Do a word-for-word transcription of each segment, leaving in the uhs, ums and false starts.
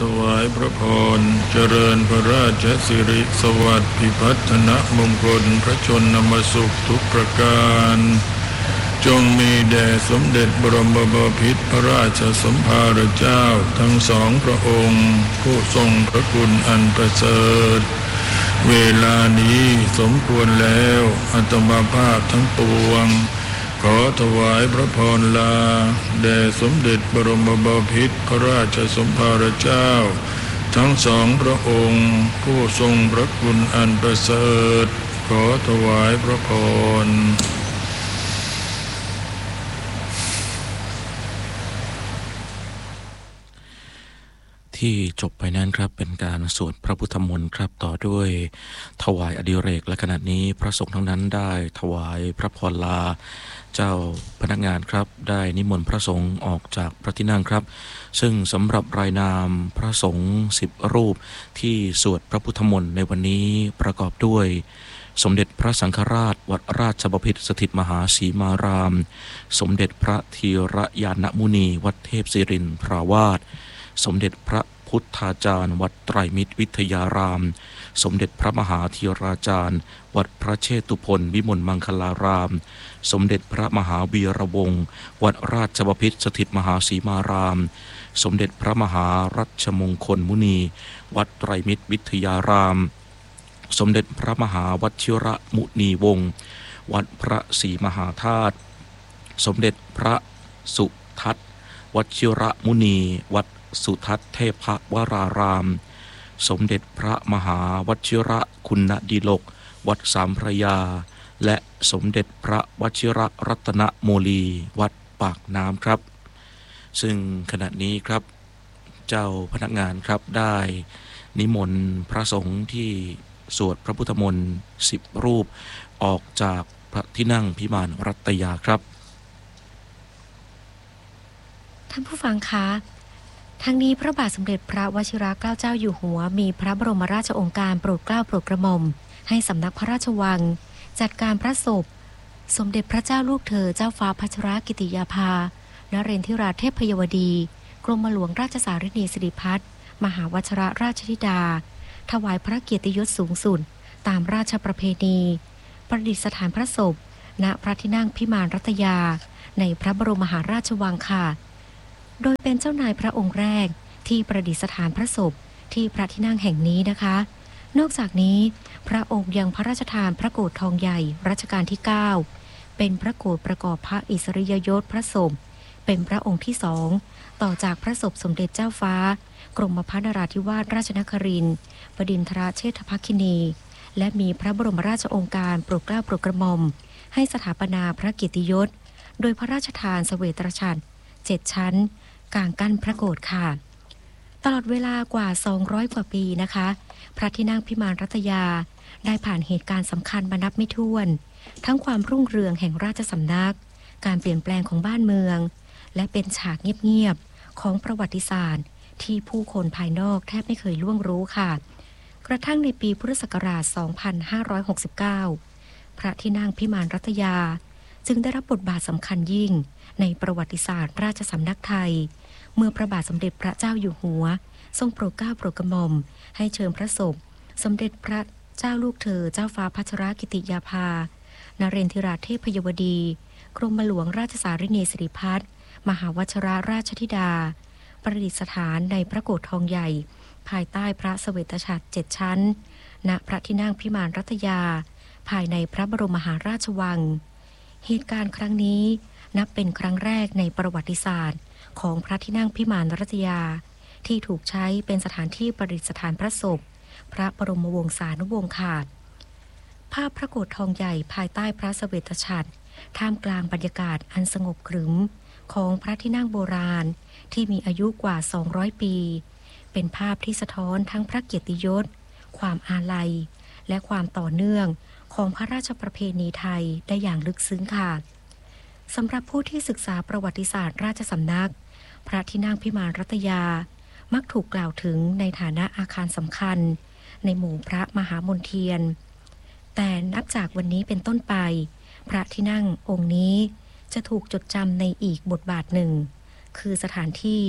ถวายพระพรเจริญพระราชสิริสวัสดิ์พิพัฒนมงคลพระชนมสุขทุกประการจงมีแด่สมเด็จบรมบพิตรพระราชสมภารเจ้าทั้งสองพระองค์ผู้ทรงพระคุณอันประเสริฐเวลานี้สมควรแล้วอาตมาภาพทั้งปวงขอถวายพระพรลาแด่สมเด็จบรมบพิตรพระราชสมภารเจ้าทั้งสองพระองค์ผู้ทรงพระคุณอันประเสริฐขอถวายพระพรที่จบไปนั้นครับเป็นการสวดพระพุทธมนต์ครับต่อด้วยถวายอดิเรกและขณะนี้พระสงฆ์ทั้งนั้นได้ถวายพระพรลาเจ้าพนักงานครับได้นิมนต์พระสงฆ์ออกจากพระที่นั่งครับซึ่งสำหรับรายนามพระสงฆ์สิบรูปที่สวดพระพุทธมนต์ในวันนี้ประกอบด้วยสมเด็จพระสังฆราชวัดราชบพิตรสถิตมหาสีมารามสมเด็จพระธีรยานมุนีวัดเทพศิรินทราวาสสมเด็จพระพุทธาจารย์วัดไตรมิตรวิทยารามสมเด็จพระมหาธีราจารย์วัดพระเชตุพนวิมลมังคลารามสมเด็จพระมหาวีระวงศ์วัดราชบพิตรสถิตมหาสีมารามสมเด็จพระมหารัชมงคลมุนีวัดไตรมิตรวิทยารามสมเด็จพระมหาวชิระมุนีวงศ์วัดพระศรีมหาธาตุสมเด็จพระสุทัศน์วชิระมุนีวัดสุทัศน์เทพวรารามสมเด็จพระมหาวชิระคุณดิลกวัดสามพระยาและสมเด็จพระวชิระรัตนโมลีวัดปากน้ำครับซึ่งขณะนี้ครับเจ้าพนักงานครับได้นิมนต์พระสงฆ์ที่สวดพระพุทธมนต์สิบรูปออกจากพระที่นั่งพิมานรัตยาครับท่านผู้ฟังคะทั้งนี้พระบาทสมเด็จพระวชิรเกล้าเจ้าอยู่หัวมีพระบรมราชโองการโปรดเกล้าโปรดกระหม่อมให้สำนักพระราชวังจัดการพระศพสมเด็จพระเจ้าลูกเธอเจ้าฟ้าพัชรกิติยาภานเรนทิราเทพยวดีกรมหลวงราชสารินีสิริพัฒน์มหาวชรราชธิดาถวายพระเกียรติยศสูงสุดตามราชประเพณีประดิษฐานพระศพณพระที่นั่งพิมานรัตยาในพระบรมมหาราชวังค่ะโดยเป็นเจ้านายพระองค์แรกที่ประดิษฐานพระศพที่พระที่นั่งแห่งนี้นะคะนอกจากนี้พระองค์ยังพระราชทานพระโกฐทองใหญ่รัชกาลที่เก้าเป็นพระโกฐประกอบพระอิสริยยศพระศพเป็นพระองค์ที่สองต่อจากพระศพสมเด็จเจ้าฟ้ากรมพระนราธิวาสราชนครินทร์บดินทรเชษฐภคินีและมีพระบรมราชโองการโปรดเกล้าโปรดกระหม่อมให้สถาปนาพระเกียรติยศโดยพระราชทานเสวตฉัตรเจ็ดชั้นกลางกั้นพระโกฐค่ะตลอดเวลากว่าสองร้อยกว่าปีนะคะพระที่นั่งพิมานรัตยาได้ผ่านเหตุการณ์สำคัญมานับไม่ถ้วนทั้งความรุ่งเรืองแห่งราชสำนักการเปลี่ยนแปลงของบ้านเมืองและเป็นฉากเงียบๆของประวัติศาสตร์ที่ผู้คนภายนอกแทบไม่เคยล่วงรู้ค่ะกระทั่งในปีพุทธศักราชสองพันห้าร้อยหกสิบเก้าพระที่นั่งพิมานรัตยาจึงได้รับบทบาทสำคัญยิ่งในประวัติศาสตร์ราชสำนักไทยเมื่อพระบาทสมเด็จพระเจ้าอยู่หัวทรงโปรดเกล้าโปรดกระหม่อมให้เชิญพระศพสมเด็จพระเจ้าลูกเธอเจ้าฟ้าพัชรกิติยาภานเรนทิราเทพยวดีกรมหลวงราชสารินีสิริพัฒน์มหาวชรราชธิดาประดิษฐานในพระโกฐทองใหญ่ภายใต้พระเสวตฉัตรเจ็ดชั้นณพระที่นั่งพิมานรัตยาภายในพระบรมมหาราชวังเหตุการณ์ครั้งนี้นับเป็นครั้งแรกในประวัติศาสตร์ของพระที่นั่งพิมานรัตยาที่ถูกใช้เป็นสถานที่ประดิษฐานพระศพพระบรมวงศานุวงศ์ค่ะภาพพระโกฐทองใหญ่ภายใต้พระเสวตฉัตรท่ามกลางบรรยากาศอันสงบขรึมของพระที่นั่งโบราณที่มีอายุกว่าสองร้อยปีเป็นภาพที่สะท้อนทั้งพระเกียรติยศความอาลัยและความต่อเนื่องของพระราชประเพณีไทยได้อย่างลึกซึ้งค่ะสำหรับผู้ที่ศึกษาประวัติศาสตร์ราชสำนักพระที่นั่งพิมานรัตยามักถูกกล่าวถึงในฐานะอาคารสำคัญในหมู่พระมหามนเทียนแต่นับจากวันนี้เป็นต้นไปพระที่นั่งองค์นี้จะถูกจดจำในอีกบทบาทหนึ่งคือสถานที่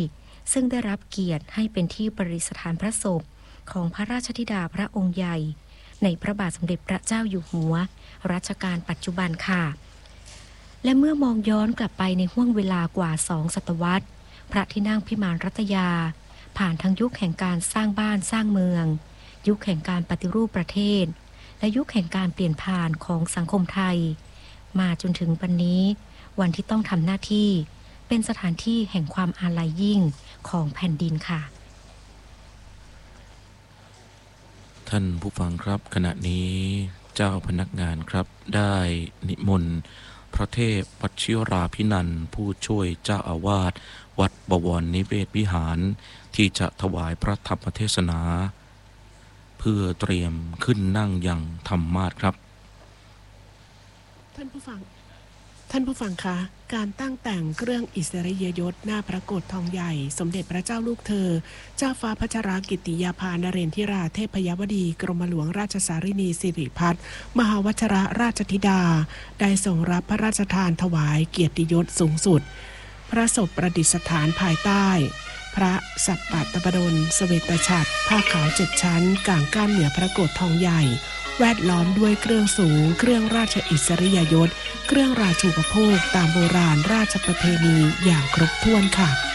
ซึ่งได้รับเกียรติให้เป็นที่ประดิษฐานพระศพของพระราชธิดาพระองค์ใหญ่ในพระบาทสมเด็จพระเจ้าอยู่หัวรัชกาลปัจจุบันค่ะและเมื่อมองย้อนกลับไปในห้วงเวลากว่าสองศตวรรษพระที่นั่งพิมานรัตยาผ่านทั้งยุคแห่งการสร้างบ้านสร้างเมืองยุคแห่งการปฏิรูปประเทศและยุคแห่งการเปลี่ยนผ่านของสังคมไทยมาจนถึงวันนี้วันที่ต้องทำหน้าที่เป็นสถานที่แห่งความอาลัยยิ่งของแผ่นดินค่ะท่านผู้ฟังครับขณะนี้เจ้าพนักงานครับได้นิมนต์พระเทพวชิราภินันท์ผู้ช่วยเจ้าอาวาสวัดบวรนิเวศวิหารที่จะถวายพระธรรมเทศนาเพื่อเตรียมขึ้นนั่งยังธรรมาสน์ครับท่านผู้ฟังท่านผู้ฟังคะการตั้งแต่งเครื่องอิสริยยศหน้าพระโกฐทองใหญ่สมเด็จพระเจ้าลูกเธอเจ้าฟ้าพัชรกิติยาภานเรนทิราเทพยวดีกรมหลวงราชสารินีสิริพัฒน์มหาวชิรราชธิดาได้ทรงรับพระราชทานถวายเกียรติยศสูงสุดพระศพประดิษฐานภายใต้พระสัปปตบดลเสวตฉัตรผ้าขาวเจ็ดชั้นกางก้านเหนือพระโกฐทองใหญ่แวดล้อมด้วยเครื่องสูงเครื่องราชอิสริยยศเครื่องราชูปโภคตามโบราณราชประเพณีอย่างครบถ้วนค่ะ